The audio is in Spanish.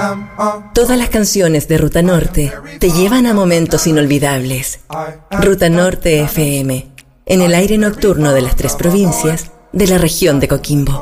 Todas las canciones de Ruta Norte te llevan a momentos inolvidables. Ruta Norte FM, en el aire nocturno de las 3 provincias de la región de Coquimbo.